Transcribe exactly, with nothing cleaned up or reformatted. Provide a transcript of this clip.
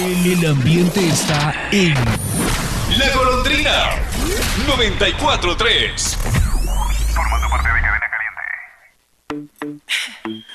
El ambiente está en La Golondrina noventa y cuatro tres. Formando parte de Cadena Caliente.